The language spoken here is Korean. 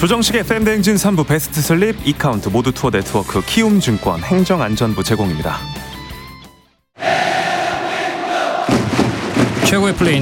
조정식의 FM 대행진 3부 베스트 슬립 이카운트 모두 투어 네트워크 키움증권 행정안전부 제공입니다. 최고의 플레이